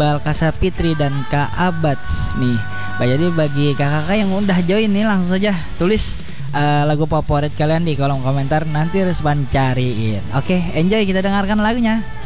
Iqbal Kasapitri dan Kak Abats nih. Jadi bagi kakak-kakak yang udah join nih, langsung saja tulis lagu favorit kalian di kolom komentar, nanti Resban cariin. Oke, enjoy, kita dengarkan lagunya.